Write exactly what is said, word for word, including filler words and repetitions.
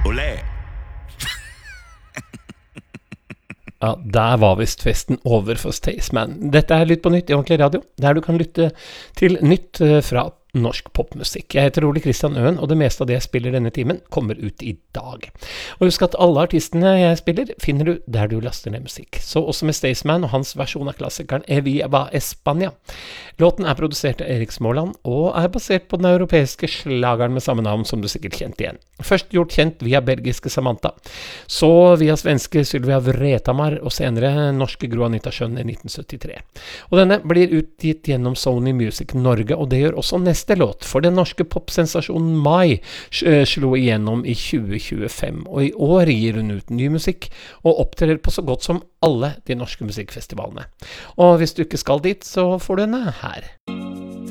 Olé! Ja, der var visst festen over for Staysman. Dette er Lytt på nytt i Ordentlig Radio, der du kan lytte til nytt eh, fra norsk popmusikk. Jeg heter Ole Kristian Øen, og det meste av det jeg spiller denne timen kommer ut i dag. Og husk at alle artistene jeg spiller finner du der du laster ned musikk. Så også med Staysman og hans versjon av klassikeren Evia va España. Låten er produsert av Erik Småland, og er basert på den europeiske slageren med samme navn som du sikkert kjent igjen. Først gjort kjent via belgiske Samantha, så via svenske Sylvia Vretamar, og senere norske Gro Anita Schønn i nitten syttitre. Og denne blir utgitt gjennom Sony Music Norge, og det gjør også neste låt, for den norske popsensasjonen Mai slo igjennom i tjue tjuefem, og i år gir hun ut ny musikk, og opptrer på så godt som alle de norske musikkfestivalene. Og hvis du ikke skal dit, så får du henne her.